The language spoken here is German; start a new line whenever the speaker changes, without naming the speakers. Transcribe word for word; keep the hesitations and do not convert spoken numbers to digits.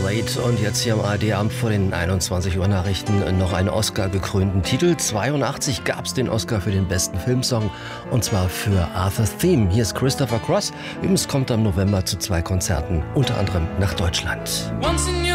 Late und jetzt hier am A R D-Abend vor den einundzwanzig Uhr Nachrichten noch einen Oscar-gekrönten Titel. zweiundachtzig gab es den Oscar für den besten Filmsong und zwar für Arthur's Theme. Hier ist Christopher Cross. Übrigens kommt am November zu zwei Konzerten, unter anderem nach Deutschland.